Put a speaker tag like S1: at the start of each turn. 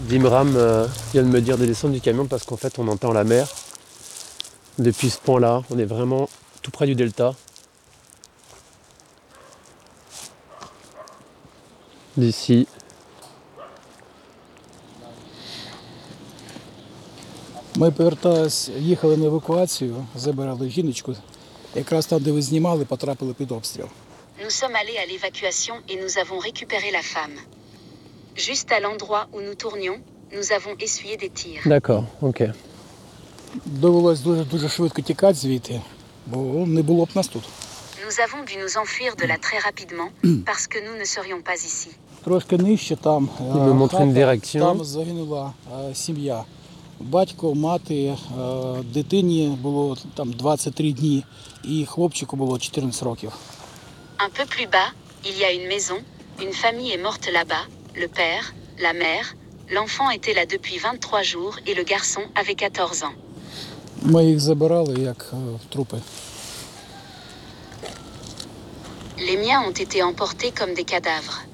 S1: D'Imram vient de me dire de descendre du camion parce qu'en fait on entend la mer depuis ce point-là. On est vraiment tout près du delta. D'ici.
S2: Ми їхали на евакуацію, забирали жіночку. Якраз там, де ви знімали, потрапили під обстріл.
S3: Nous sommes allés à l'évacuation et nous avons récupéré la femme. Juste à l'endroit où nous tournions, nous avons essuyé des tirs.
S1: D'accord, ok.
S2: Довелось дуже швидко тікати звідти, бо не було б нас тут.
S3: Nous avons dû nous enfuir de là très rapidement parce que nous ne serions pas ici.
S2: Трошки нижче там, там загинула сім'я. Батько, мати, дитині було там 23 дні і хлопчику було 14 років.
S3: Un peu plus bas, il y a une maison, une famille est morte là-bas, le père, la mère, l'enfant était là depuis 23 jours et le garçon avait 14 ans.
S2: Ми їх забирали як трупи.
S3: Les miens ont été emportés comme des cadavres.